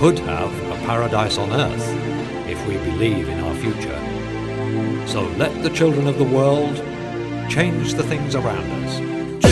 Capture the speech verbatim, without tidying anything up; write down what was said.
could have a paradise on earth if we believe in our future. So let the children of the world change the things around us.